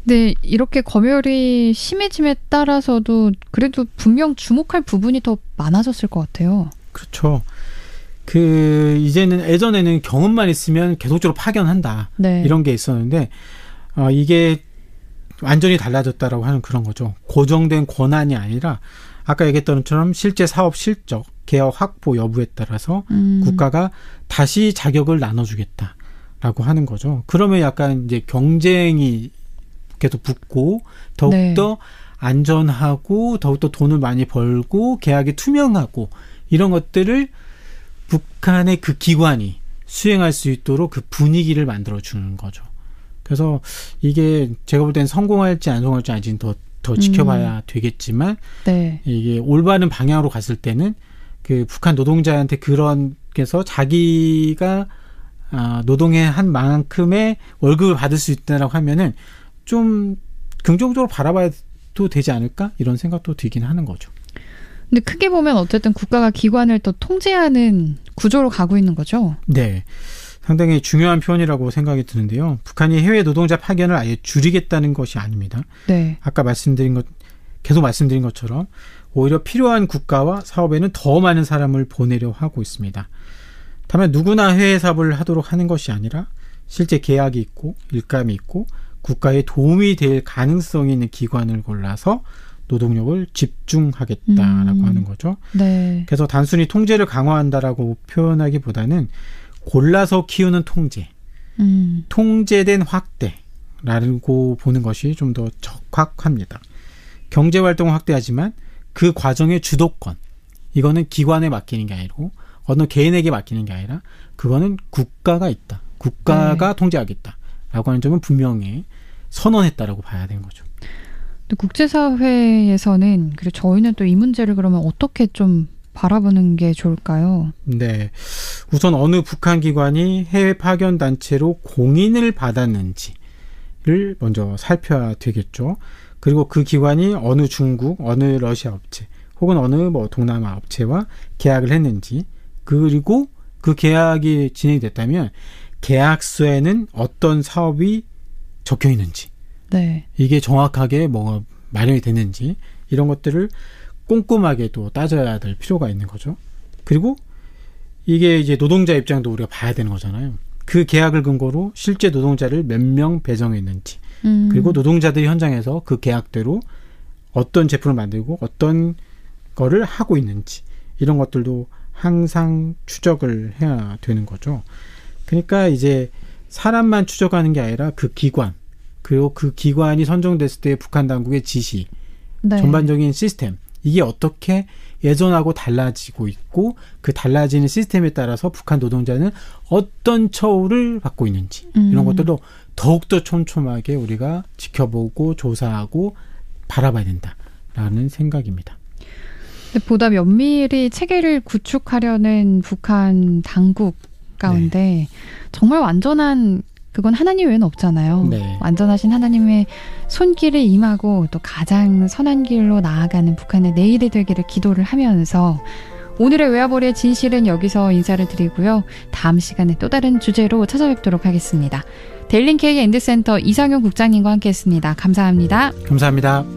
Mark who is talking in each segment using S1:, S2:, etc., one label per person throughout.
S1: 네, 이렇게 검열이 심해짐에 따라서도 그래도 분명 주목할 부분이 더 많아졌을 것 같아요.
S2: 그렇죠. 이제는 예전에는 경험만 있으면 계속적으로 파견한다.
S1: 네.
S2: 이런 게 있었는데, 이게 완전히 달라졌다라고 하는 그런 거죠. 고정된 권한이 아니라, 아까 얘기했던 것처럼 실제 사업 실적, 개혁 확보 여부에 따라서 국가가 다시 자격을 나눠주겠다라고 하는 거죠. 그러면 약간 이제 경쟁이 계속 붙고, 더욱더 네. 안전하고, 더욱더 돈을 많이 벌고, 계약이 투명하고, 이런 것들을 북한의 그 기관이 수행할 수 있도록 그 분위기를 만들어주는 거죠. 그래서 이게 제가 볼 때는 성공할지 안 성공할지 아직은 더 지켜봐야 되겠지만,
S1: 네.
S2: 이게 올바른 방향으로 갔을 때는 그 북한 노동자한테 그래서 자기가 노동에 한 만큼의 월급을 받을 수 있다라고 하면은 좀 긍정적으로 바라봐도 되지 않을까? 이런 생각도 들긴 하는 거죠.
S1: 근데 크게 보면 어쨌든 국가가 기관을 또 통제하는 구조로 가고 있는 거죠?
S2: 네. 상당히 중요한 표현이라고 생각이 드는데요. 북한이 해외 노동자 파견을 아예 줄이겠다는 것이 아닙니다.
S1: 네.
S2: 아까 계속 말씀드린 것처럼 오히려 필요한 국가와 사업에는 더 많은 사람을 보내려 하고 있습니다. 다만 누구나 해외 사업을 하도록 하는 것이 아니라 실제 계약이 있고 일감이 있고 국가에 도움이 될 가능성이 있는 기관을 골라서 노동력을 집중하겠다라고 하는 거죠.
S1: 네.
S2: 그래서 단순히 통제를 강화한다라고 표현하기보다는 골라서 키우는 통제, 통제된 확대라고 보는 것이 좀 더 적합합니다. 경제활동을 확대하지만 그 과정의 주도권, 이거는 기관에 맡기는 게 아니고 어느 개인에게 맡기는 게 아니라 그거는 국가가 있다. 국가가 네. 통제하겠다라고 하는 점은 분명히 선언했다라고 봐야 되는 거죠.
S1: 국제사회에서는 그리고 저희는 또 이 문제를 그러면 어떻게 좀 바라보는 게 좋을까요?
S2: 네, 우선 어느 북한 기관이 해외 파견 단체로 공인을 받았는지를 먼저 살펴야 되겠죠. 그리고 그 기관이 어느 중국, 어느 러시아 업체 혹은 어느 동남아 업체와 계약을 했는지, 그리고 그 계약이 진행됐다면 계약서에는 어떤 사업이 적혀 있는지,
S1: 네.
S2: 이게 정확하게 마련이 됐는지, 이런 것들을 꼼꼼하게 또 따져야 될 필요가 있는 거죠. 그리고 이게 이제 노동자 입장도 우리가 봐야 되는 거잖아요. 그 계약을 근거로 실제 노동자를 몇 명 배정했는지, 그리고 노동자들이 현장에서 그 계약대로 어떤 제품을 만들고 어떤 거를 하고 있는지, 이런 것들도 항상 추적을 해야 되는 거죠. 그러니까 이제 사람만 추적하는 게 아니라 그 기관, 그리고 그 기관이 선정됐을 때 북한 당국의 지시,
S1: 네.
S2: 전반적인 시스템, 이게 어떻게 예전하고 달라지고 있고 그 달라지는 시스템에 따라서 북한 노동자는 어떤 처우를 받고 있는지, 이런 것들도 더욱더 촘촘하게 우리가 지켜보고 조사하고 바라봐야 된다라는 생각입니다.
S1: 근데 보다 면밀히 체계를 구축하려는 북한 당국 가운데 네. 정말 완전한 그건 하나님 외에는 없잖아요.
S2: 네.
S1: 완전하신 하나님의 손길을 임하고 또 가장 선한 길로 나아가는 북한의 내일이 되기를 기도를 하면서 오늘의 외화벌이의 진실은 여기서 인사를 드리고요. 다음 시간에 또 다른 주제로 찾아뵙도록 하겠습니다. 데일링K의 엔드센터 이상용 국장님과 함께했습니다. 감사합니다.
S2: 감사합니다.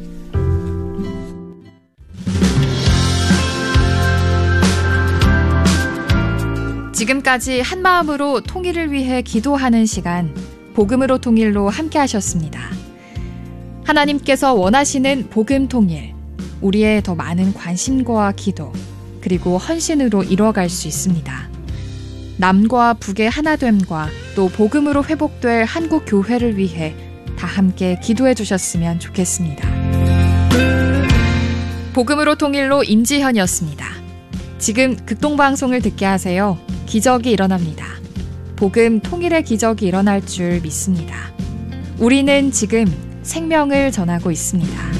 S1: 지금까지 한마음으로 통일을 위해 기도하는 시간, 복음으로 통일로 함께 하셨습니다. 하나님께서 원하시는 복음 통일, 우리의 더 많은 관심과 기도, 그리고 헌신으로 이뤄갈 수 있습니다. 남과 북의 하나됨과 또 복음으로 회복될 한국 교회를 위해 다 함께 기도해 주셨으면 좋겠습니다. 복음으로 통일로 임지현이었습니다. 지금 극동방송을 듣게 하세요. 기적이 일어납니다. 복음 통일의 기적이 일어날 줄 믿습니다. 우리는 지금 생명을 전하고 있습니다.